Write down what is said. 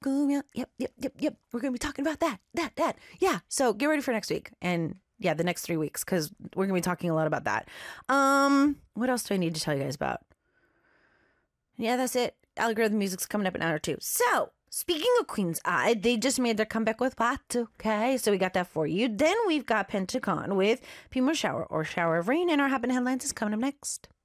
cumbia. Yep. We're going to be talking about that. Yeah. So get ready for next week. And yeah, the next 3 weeks, because we're going to be talking a lot about that. What else do I need to tell you guys about? Yeah, that's it. Algorithm music's coming up in an hour or two. So, speaking of Queen's Eye, they just made their comeback with Patu. Okay, so we got that for you. Then we've got Pentacon with Pimo Shower or Shower of Rain, and our Happen Headlines is coming up next.